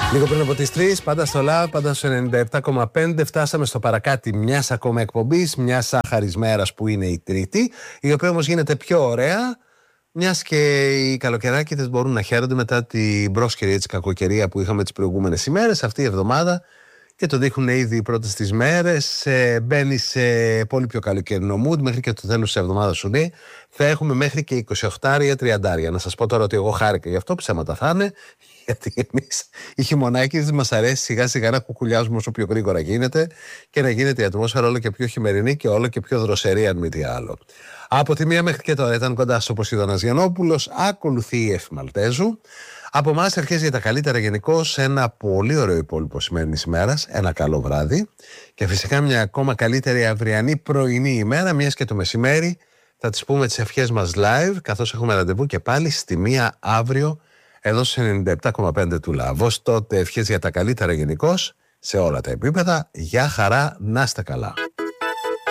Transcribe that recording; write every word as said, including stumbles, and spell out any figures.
Λίγο πριν από τις τρεις, πάντα στο Lab, πάντα στο ενενήντα επτά κόμμα πέντε, φτάσαμε στο παρακάτι μιας ακόμα εκπομπής, μιας άχαρης μέρας που είναι η Τρίτη, η οποία όμως γίνεται πιο ωραία, μιας και οι καλοκαιράκηδες μπορούν να χαίρονται μετά την πρόσκαιρη έτσι κακοκαιρία που είχαμε τις προηγούμενες ημέρες. Αυτή η εβδομάδα, και το δείχνουν ήδη οι πρώτες τις μέρες, ε, μπαίνει σε πολύ πιο καλοκαιρινό mood. Μέχρι και το τέλος της εβδομάδας σου λέει θα έχουμε μέχρι και είκοσι οκτώ τριάντα. Να σας πω τώρα ότι εγώ χάρηκα γι' αυτό, ψέματα θα είναι, γιατί εμείς οι χειμωνάκηδες μας αρέσει σιγά σιγά να κουκουλιάζουμε όσο πιο γρήγορα γίνεται και να γίνεται η ατμόσφαιρα όλο και πιο χειμερινή και όλο και πιο δροσερή, αν μη τι άλλο. Από τη μία μέχρι και τώρα ήταν κοντά στο Ποσειδώνας Γιαννόπουλος, ακολουθεί η Εφη Μαλτέζου. Από εμάς αρχές για τα καλύτερα γενικώς, ένα πολύ ωραίο υπόλοιπο σημερινής ημέρας, ένα καλό βράδυ και φυσικά μια ακόμα καλύτερη αυριανή πρωινή ημέρα, μιας και το μεσημέρι θα τις πούμε τις ευχές μας live, καθώς έχουμε ραντεβού και πάλι στη μία αύριο εδώ στο ενενήντα επτά κόμμα πέντε του Λαβός. Τότε ευχές για τα καλύτερα γενικώς σε όλα τα επίπεδα. Γεια χαρά, να είστε καλά.